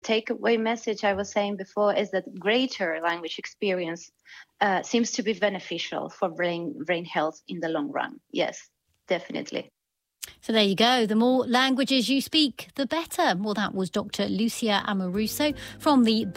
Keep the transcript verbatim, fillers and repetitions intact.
takeaway message I was saying before is that greater language experience uh, seems to be beneficial for brain brain health in the long run. Yes, definitely. So there you go. The more languages you speak, the better. Well, that was Doctor Lucia Amoruso from the